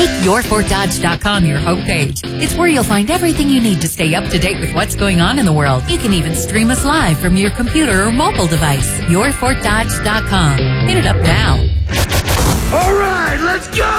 Make YourFortDodge.com your homepage. It's where you'll find everything you need to stay up to date with what's going on in the world. You can even stream us live from your computer or mobile device. YourFortDodge.com. Hit it up now. All right, let's go!